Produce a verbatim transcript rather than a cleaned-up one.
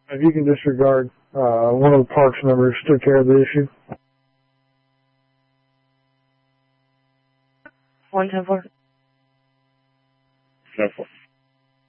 If you can disregard uh, one of the parks numbers, took care of the issue. one ten four. ten four.